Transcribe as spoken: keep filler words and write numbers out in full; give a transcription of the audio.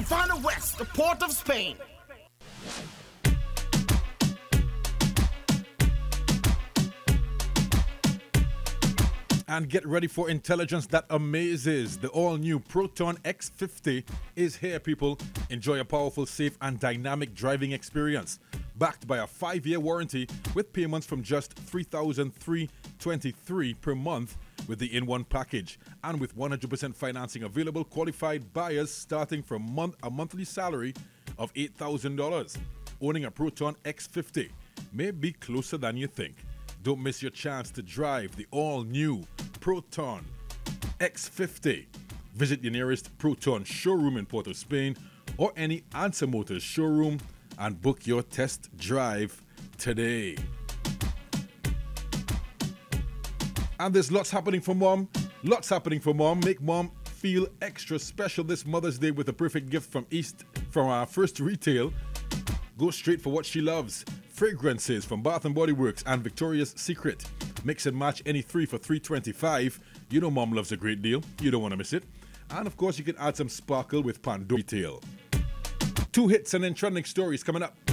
Savannah West, the port of Spain. And get ready for intelligence that amazes. The all-new Proton X fifty is here, people. Enjoy a powerful, safe, and dynamic driving experience. Backed by a five-year warranty with payments from just three thousand three hundred twenty-three dollars per month with the in one package. And with one hundred percent financing available, qualified buyers starting from month a monthly salary of eight thousand dollars. Owning a Proton X fifty may be closer than you think. Don't miss your chance to drive the all-new Proton X fifty. Visit your nearest Proton showroom in Port of Spain or any Answer Motors showroom and book your test drive today. And there's lots happening for mom. Lots happening for mom. Make mom feel extra special this Mother's Day with a perfect gift from East from our First Retail. Go straight for what she loves. Fragrances from Bath and Body Works and Victoria's Secret. Mix and match any three for three dollars and twenty-five cents. You know mom loves a great deal. You don't want to miss it. And of course you can add some sparkle with Pandora Retail. Two hits and then trending stories coming up.